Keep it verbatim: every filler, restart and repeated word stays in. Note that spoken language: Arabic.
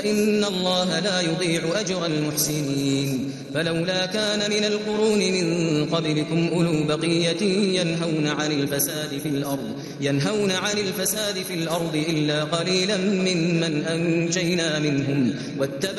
إن الله لا يضيع أجر المحسنين فلولا كان من القرون من قبلكم أولو بقية ينهون عن الفساد في الأرض ينهون عن الفساد في الأرض إلا قليلا ممن أنجينا منهم واتبعوا